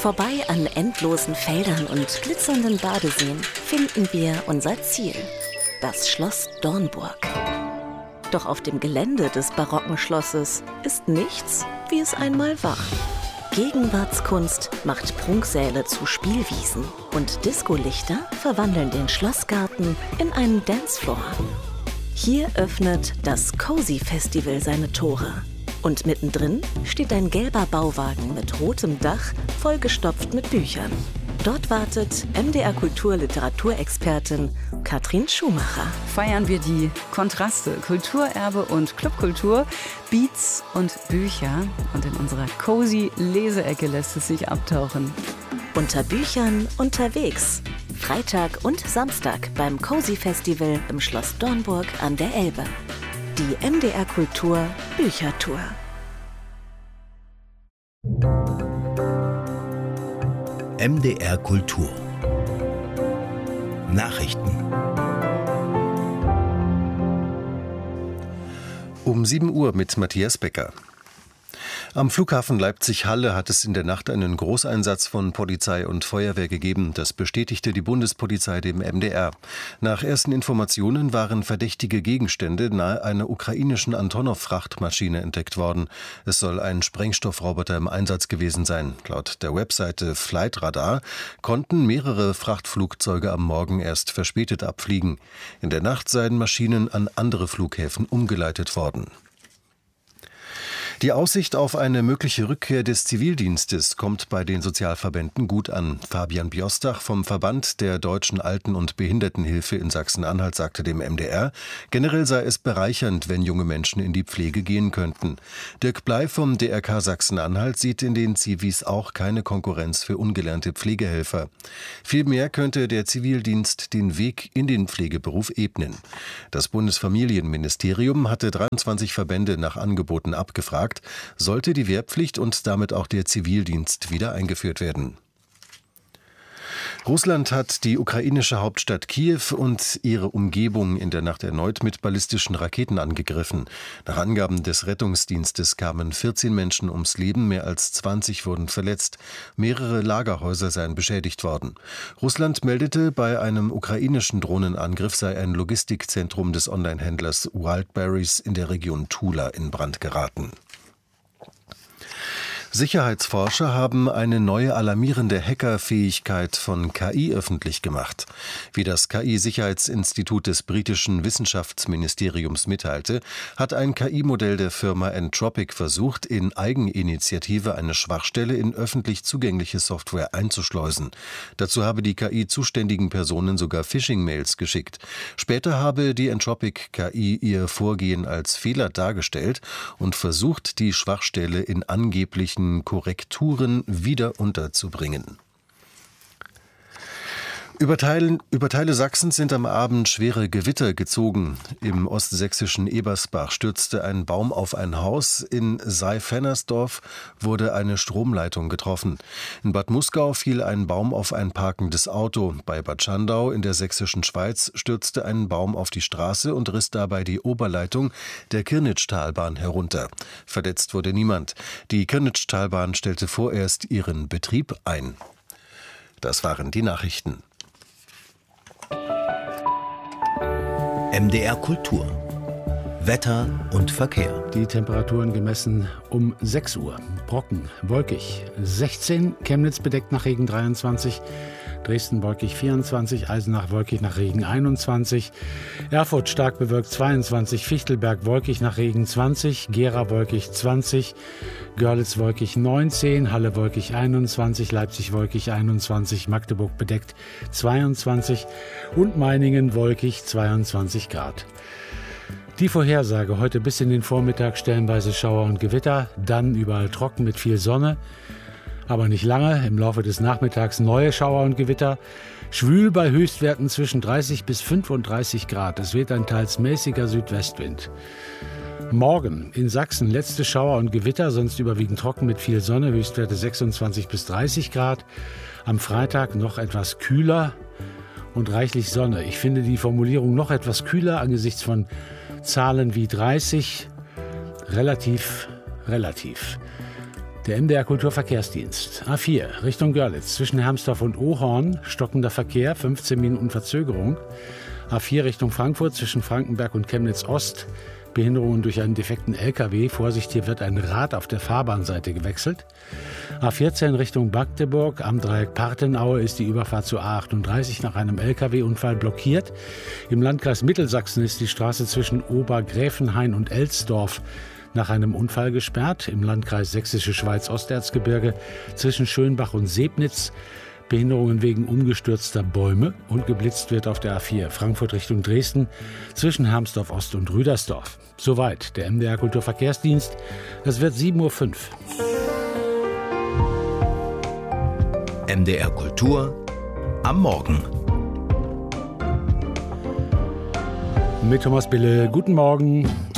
Vorbei an endlosen Feldern und glitzernden Badeseen finden wir unser Ziel, das Schloss Dornburg. Doch auf dem Gelände des barocken Schlosses ist nichts, wie es einmal war. Gegenwartskunst macht Prunksäle zu Spielwiesen und Discolichter verwandeln den Schlossgarten in einen Dancefloor. Hier öffnet das Cozy Festival seine Tore. Und mittendrin steht ein gelber Bauwagen mit rotem Dach, vollgestopft mit Büchern. Dort wartet MDR Kultur-Literaturexpertin Katrin Schumacher. Feiern wir die Kontraste, Kulturerbe und Clubkultur, Beats und Bücher. Und in unserer cozy Leseecke lässt es sich abtauchen. Unter Büchern unterwegs. Freitag und Samstag beim Cozy Festival im Schloss Dornburg an der Elbe. Die MDR Kultur Büchertour. MDR Kultur Nachrichten. Um 7 Uhr mit Matthias Becker. Am Flughafen Leipzig-Halle hat es in der Nacht einen Großeinsatz von Polizei und Feuerwehr gegeben. Das bestätigte die Bundespolizei dem MDR. Nach ersten Informationen waren verdächtige Gegenstände nahe einer ukrainischen Antonov-Frachtmaschine entdeckt worden. Es soll ein Sprengstoffroboter im Einsatz gewesen sein. Laut der Webseite Flightradar konnten mehrere Frachtflugzeuge am Morgen erst verspätet abfliegen. In der Nacht seien Maschinen an andere Flughäfen umgeleitet worden. Die Aussicht auf eine mögliche Rückkehr des Zivildienstes kommt bei den Sozialverbänden gut an. Fabian Biostach vom Verband der Deutschen Alten- und Behindertenhilfe in Sachsen-Anhalt sagte dem MDR, generell sei es bereichernd, wenn junge Menschen in die Pflege gehen könnten. Dirk Bley vom DRK Sachsen-Anhalt sieht in den Zivis auch keine Konkurrenz für ungelernte Pflegehelfer. Vielmehr könnte der Zivildienst den Weg in den Pflegeberuf ebnen. Das Bundesfamilienministerium hatte 23 Verbände nach Angeboten abgefragt. Sollte die Wehrpflicht und damit auch der Zivildienst wieder eingeführt werden. Russland hat die ukrainische Hauptstadt Kiew und ihre Umgebung in der Nacht erneut mit ballistischen Raketen angegriffen. Nach Angaben des Rettungsdienstes kamen 14 Menschen ums Leben, mehr als 20 wurden verletzt. Mehrere Lagerhäuser seien beschädigt worden. Russland meldete, bei einem ukrainischen Drohnenangriff sei ein Logistikzentrum des Onlinehändlers Wildberries in der Region Tula in Brand geraten. Sicherheitsforscher haben eine neue alarmierende Hackerfähigkeit von KI öffentlich gemacht. Wie das KI-Sicherheitsinstitut des britischen Wissenschaftsministeriums mitteilte, hat ein KI-Modell der Firma Entropic versucht, in Eigeninitiative eine Schwachstelle in öffentlich zugängliche Software einzuschleusen. Dazu habe die KI zuständigen Personen sogar Phishing-Mails geschickt. Später habe die Entropic KI ihr Vorgehen als Fehler dargestellt und versucht, die Schwachstelle in angeblichen Korrekturen wieder unterzubringen. Über Teile Sachsens sind am Abend schwere Gewitter gezogen. Im ostsächsischen Ebersbach stürzte ein Baum auf ein Haus. In Seifennersdorf wurde eine Stromleitung getroffen. In Bad Muskau fiel ein Baum auf ein parkendes Auto. Bei Bad Schandau in der sächsischen Schweiz stürzte ein Baum auf die Straße und riss dabei die Oberleitung der Kirnitschtalbahn herunter. Verletzt wurde niemand. Die Kirnitschtalbahn stellte vorerst ihren Betrieb ein. Das waren die Nachrichten. MDR Kultur Wetter und Verkehr. Die Temperaturen gemessen um 6 Uhr. Brocken, wolkig 16, Chemnitz bedeckt nach Regen 23, Dresden wolkig 24, Eisenach wolkig nach Regen 21, Erfurt stark bewölkt 22, Fichtelberg wolkig nach Regen 20, Gera wolkig 20, Görlitz wolkig 19, Halle wolkig 21, Leipzig wolkig 21, Magdeburg bedeckt 22 und Meiningen wolkig 22 Grad. Die Vorhersage heute bis in den Vormittag stellenweise Schauer und Gewitter, dann überall trocken mit viel Sonne, aber nicht lange. Im Laufe des Nachmittags neue Schauer und Gewitter, schwül bei Höchstwerten zwischen 30 bis 35 Grad. Es weht ein teils mäßiger Südwestwind. Morgen in Sachsen letzte Schauer und Gewitter, sonst überwiegend trocken mit viel Sonne, Höchstwerte 26 bis 30 Grad. Am Freitag noch etwas kühler und reichlich Sonne. Ich finde die Formulierung noch etwas kühler angesichts von Zahlen wie 30 relativ. Der MDR Kulturverkehrsdienst. A4 Richtung Görlitz zwischen Hermsdorf und Ohorn. Stockender Verkehr, 15 Minuten Verzögerung. A4 Richtung Frankfurt zwischen Frankenberg und Chemnitz Ost. Behinderungen durch einen defekten LKW. Vorsicht, hier wird ein Rad auf der Fahrbahnseite gewechselt. A14 Richtung Magdeburg. Am Dreieck Parthenaue ist die Überfahrt zur A38 nach einem LKW-Unfall blockiert. Im Landkreis Mittelsachsen ist die Straße zwischen Obergräfenhain und Elsdorf nach einem Unfall gesperrt. Im Landkreis Sächsische Schweiz-Osterzgebirge zwischen Schönbach und Sebnitz. Behinderungen wegen umgestürzter Bäume und geblitzt wird auf der A4 Frankfurt Richtung Dresden zwischen Hermsdorf Ost und Rüdersdorf. Soweit der MDR Kulturverkehrsdienst. Es wird 7:05 Uhr. MDR Kultur am Morgen. Mit Thomas Bille, guten Morgen.